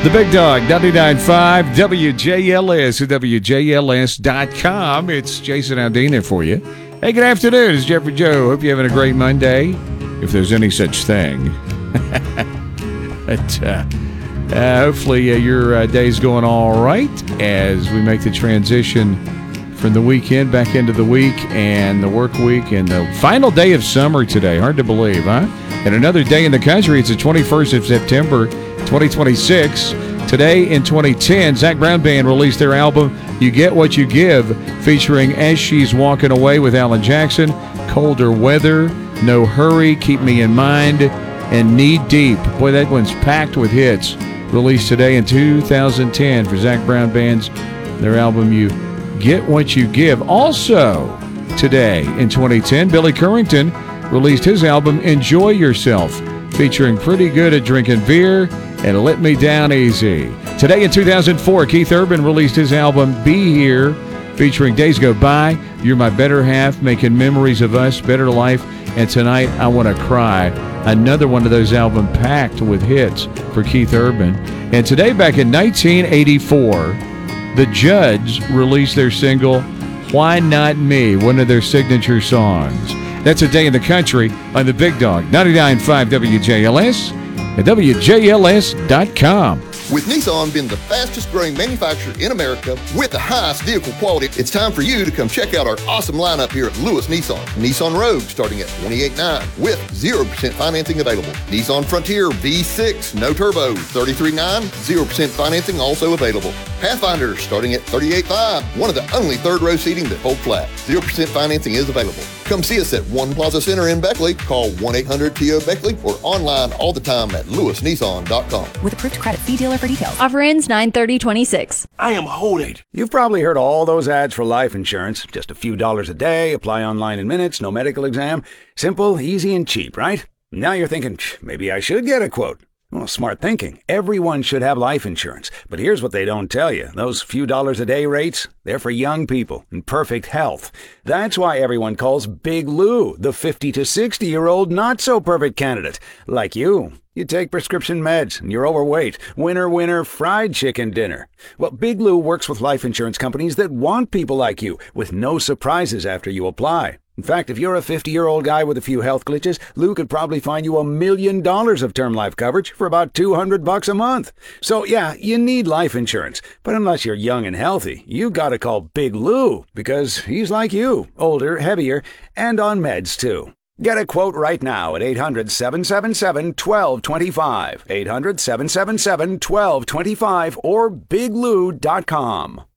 The Big Dog, 99.5 WJLS at WJLS.com. It's Jason Aldean there for you. Hey, good afternoon. It's Jeffrey Joe. Hope you're having a great Monday, if there's any such thing. But hopefully your day's going all right as we make the transition from the weekend back into the week and the work week and the final day of summer today. Hard to believe, huh? And another day in the country. It's the 21st of September, 2026. Today in 2010, Zac Brown Band released their album You Get What You Give, featuring As She's Walking Away with Alan Jackson, Colder Weather, No Hurry, Keep Me in Mind, and Knee Deep. Boy, that one's packed with hits. Released today in 2010 for Zac Brown Band's their album You Get What You Give. Also today in 2010, Billy Currington released his album Enjoy Yourself, featuring Pretty Good at Drinking Beer and Let Me Down Easy. Today in 2004, Keith Urban released his album Be Here, featuring Days Go By, You're My Better Half, Making Memories of Us, Better Life, and Tonight I Want to Cry. Another one of those albums packed with hits for Keith Urban. And today, back in 1984, The Judds released their single Why Not Me, one of their signature songs. That's a day in the country on the Big Dog, 99.5 WJLS at WJLS.com. With Nissan being the fastest growing manufacturer in America with the highest vehicle quality, it's time for you to come check out our awesome lineup here at Lewis Nissan. Nissan Rogue starting at $28,900 with 0% financing available. Nissan Frontier V6, no turbo, $33,900, 0% financing also available. Pathfinder starting at $38,500, one of the only third row seating that fold flat. 0% financing is available. Come see us at One Plaza Center in Beckley. Call 1-800-TO-BECKLEY or online all the time at lewisnissan.com. With approved credit, see dealer for details. Offer ends 9/30/26. I am holding. You've probably heard all those ads for life insurance. Just a few dollars a day, apply online in minutes, no medical exam. Simple, easy, and cheap, right? Now you're thinking, maybe I should get a quote. Well, smart thinking. Everyone should have life insurance. But here's what they don't tell you. Those few dollars a day rates, they're for young people in perfect health. That's why everyone calls Big Lou the 50 to 60-year-old not-so-perfect candidate. Like you. You take prescription meds, and you're overweight. Winner, winner, fried chicken dinner. Well, Big Lou works with life insurance companies that want people like you, with no surprises after you apply. In fact, if you're a 50-year-old guy with a few health glitches, Lou could probably find you $1 million of term life coverage for about $200 a month. So yeah, you need life insurance. But unless you're young and healthy, you gotta call Big Lou, because he's like you, older, heavier, and on meds too. Get a quote right now at 800-777-1225, 800-777-1225, or biglou.com.